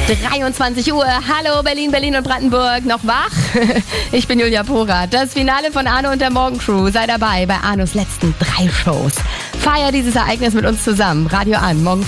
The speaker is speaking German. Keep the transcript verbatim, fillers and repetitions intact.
dreiundzwanzig Uhr. Hallo Berlin, Berlin und Brandenburg. Noch wach? Ich bin Julia Porath. Das Finale von Arno und der Morgencrew. Sei dabei bei Arnos letzten drei Shows. Feier dieses Ereignis mit uns zusammen. Radio an. Morgen